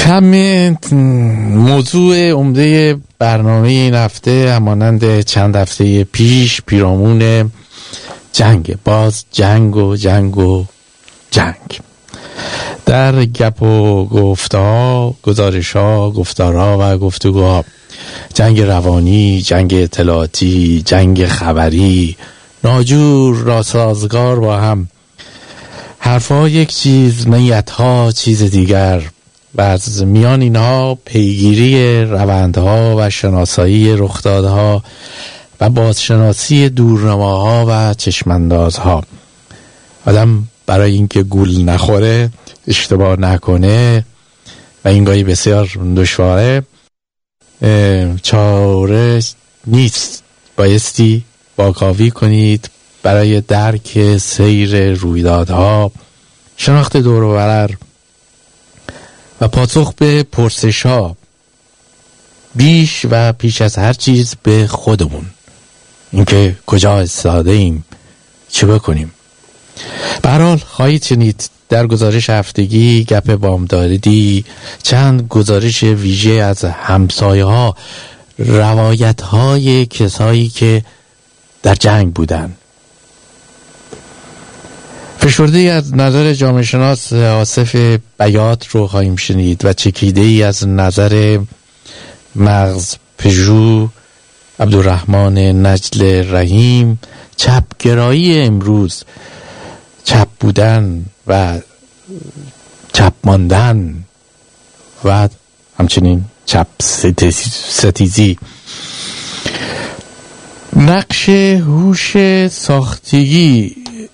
موضوع عمده برنامه این هفته همانند چند هفته پیش پیرامون جنگ، باز جنگ و جنگ و جنگ. در گپ و گفتها، گزارشها، گفتارها و گفتگوها، جنگ روانی، جنگ اطلاعاتی، جنگ خبری، ناجور ناسازگار با هم، حرفها یک چیز، نیتها چیز دیگر، و از میان اینها پیگیری روندها و شناسایی رخدادها و بازشناسی دورنماها و چشماندازها. آدم برای اینکه گول نخوره، اشتباه نکنه و این گاهی بسیار دشواره، چاره نیست، بایستی واکاوی کنید برای درک سیر رویدادها، شناخت دور و برر و پاسخ به پرسش‌ها، بیش و پیش از هر چیز به خودمون، اینکه کجا ایستاده ایم، چه بکنیم. به هر حال خواهید شنید در گزارش هفتگی گپ بامدادی چند گزارش ویژه از همسایه‌ها، روایت‌های کسایی که در جنگ بودن. فشرده از نظر جامعه شناس آصف بیات رو خواهیم شنید و چکیده ای از نظر مغز پژو عبدالرحمن نجل رحیم. چپگرایی امروز، چپ بودن و چپ ماندن و همچنین چپ ستیزی. نقش هوش ساختگی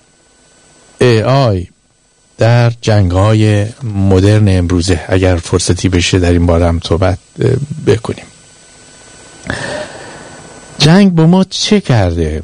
AI در جنگ‌های مدرن امروزه، اگر فرصتی بشه در این باره هم صحبت بکنیم. جنگ با ما چه کرده؟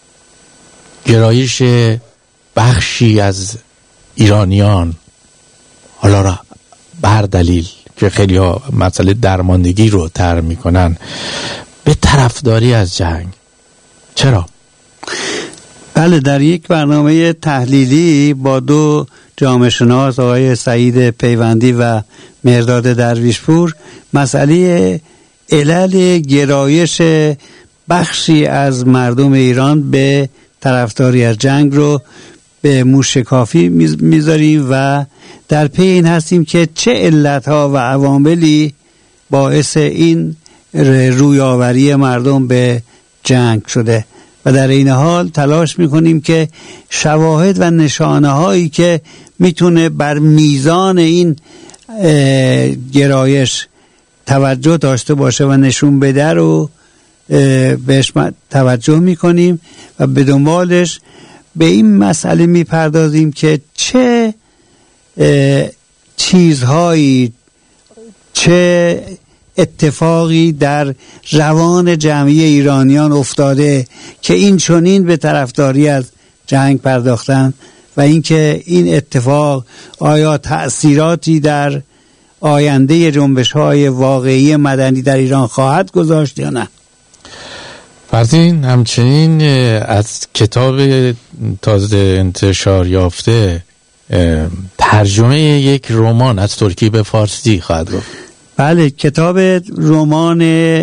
گرایش بخشی از ایرانیان، حالا را بر دلیل که خیلی ها مسئله درماندگی رو طرح میکنن، به طرفداری از جنگ. چرا؟ بله، در یک برنامه تحلیلی با دو جامعه شناس، آقای سعید پیوندی و مرداد درویشپور، مسئله علل گرایش بخشی از مردم ایران به طرفداری از جنگ رو به موشکافی میذاریم و در پی این هستیم که چه علتها و عواملی باعث این رویاوری مردم به جنگ شده و در این حال تلاش میکنیم که شواهد و نشانه هایی که میتونه بر میزان این گرایش توجه داشته باشه و نشون بده رو بهش توجه میکنیم و به دنبالش به این مسئله میپردازیم که چه چیزهایی، چه اتفاقی در روان جمعی ایرانیان افتاده که این چنین به طرفداری از جنگ پرداختن و اینکه این اتفاق آیا تأثیراتی در آینده جنبش‌های واقعی مدنی در ایران خواهد گذاشت یا نه. فرزین همچنین از کتاب تازه انتشار یافته ترجمه یک رمان از ترکی به فارسی خواهد گفت. بله، کتاب رمان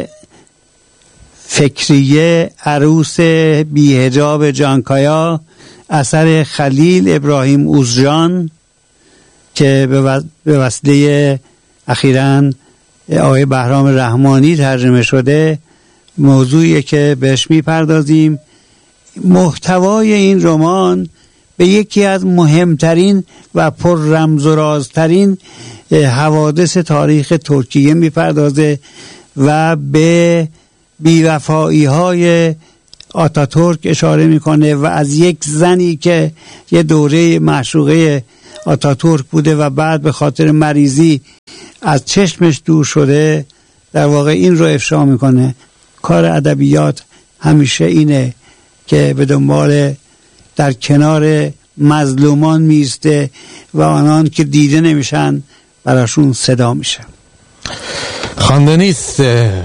فکریه عروس بی‌حجاب جانکایا اثر خلیل ابراهیم اوزجان که به وسیله اخیراً آقای بهرام رحمانی ترجمه شده، موضوعی که بهش میپردازیم. محتوای این رمان به یکی از مهمترین و پر رمز و رازترین حوادث تاریخ ترکیه میپردازه و به بی‌وفایی های آتاتورک اشاره میکنه و از یک زنی که یه دوره معشوقه آتاتورک بوده و بعد به خاطر مریضی از چشمش دور شده، در واقع این رو افشا میکنه. کار ادبیات همیشه اینه که به دنبال در کنار مظلومان میسته و آنان که دیده نمیشن براشون صدا میشه. خواندنیست.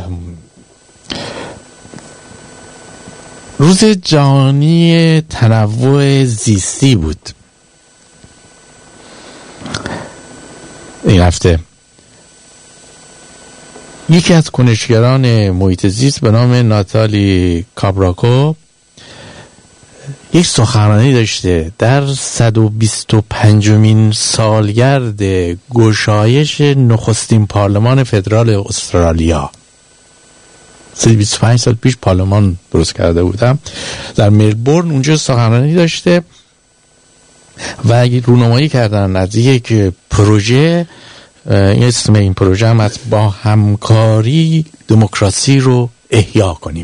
روز جهانی تنوع زیستی بود این هفته یکی از کنشگران محیط زیست به نام ناتالی کابراکو یک سخنرانی داشته در 125مین سالگرد گشایش نخستین پارلمان فدرال استرالیا. 125 سال پیش پارلمان درست کرده بودم در ملبورن. اونجا سخنرانی داشته و رونمایی کردن از یک پروژه، اسم این پروژه هم از با همکاری دموکراسی رو احیا کنیم.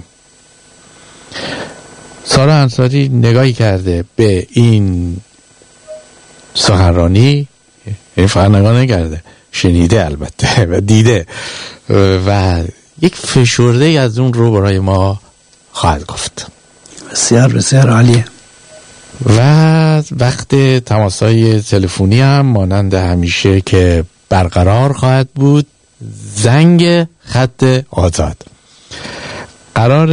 سارا انصاری نگاهی کرده به این سخنرانی، این فقط نگاه نکرده، شنیده البته و دیده و یک فشرده از اون رو برای ما خواهد گفت. بسیار بسیار عالیه. و وقت تماس‌های تلفنی هم مانند همیشه که برقرار خواهد بود، زنگ خط آزاد. قرار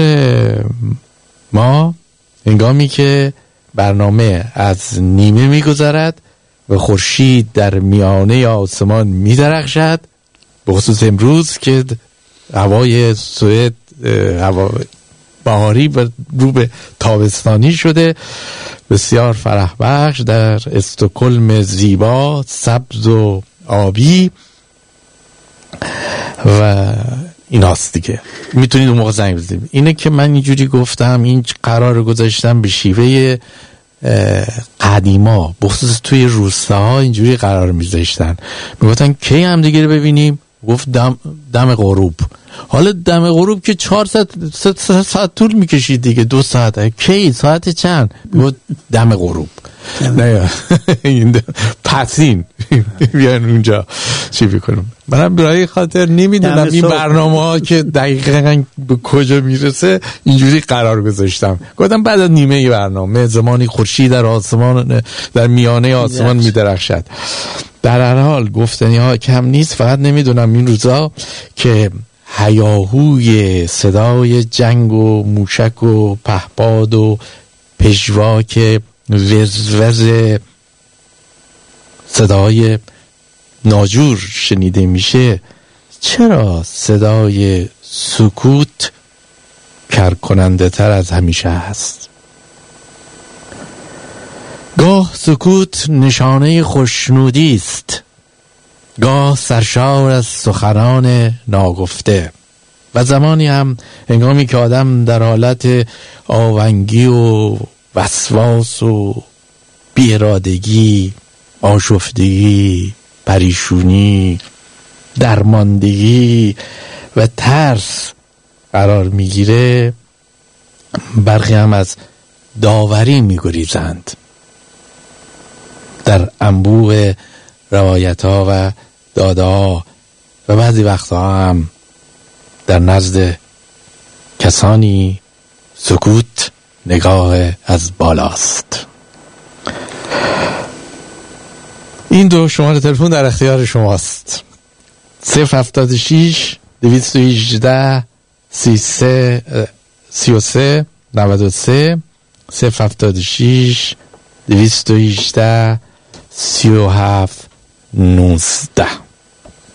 ما هنگامی که برنامه از نیمه میگذرد و خورشید در میانه آسمان میدرخشد، به خصوص امروز که هوای سوئد هوا بهاری و رو به تابستانی شده، بسیار فرح بخش در استکهلم زیبا، سبز و آبی و این هاست دیگه. میتونید اون موقع زنگ بزنید. اینه که من اینجوری گفتم، این قرار گذاشتم به شیوه قدیما، بخصوص توی روستاها اینجوری قرار میذاشتن، میگفتن کی هم دیگه رو ببینیم، گفت دم غروب. حالا دم غروب که 4 ساعت طول میکشید دیگه، 2 ساعت، کی ساعت چند؟ گفت دم غروب. نه پسین بیان اونجا چی بکنم. منم برای خاطر نمیدونم این برنامه ها که دقیقا به کجا میرسه اینجوری قرار گذاشتم. گفتم بعد از نیمه برنامه زمانی خورشید در آسمان، در میانه آسمان میدرخشد. در هر حال گفتنی ها کم نیست. فقط نمیدونم این روزا که هیاهوی صدای جنگ و موشک و پهپاد و پژواک وزوز صدای ناجور شنیده میشه، چرا صدای سکوت کرکننده تر از همیشه هست؟ گاه سکوت نشانه خوشنودی است، گاه سرشار از سخنان ناگفته، و زمانی هم هنگامی که آدم در حالت آونگی و وسواس و بی‌ارادگی، آشفتگی، پریشونی، درماندگی و ترس قرار میگیره، برخی هم از داوری میگریزند. در انبوه روایت ها و داده ها و بعضی وقتها هم در نزد کسانی سکوت نگاه از بالاست. این 2 شماره تلفن در اختیار شماست. 076 218 33 93 076 218 37 19.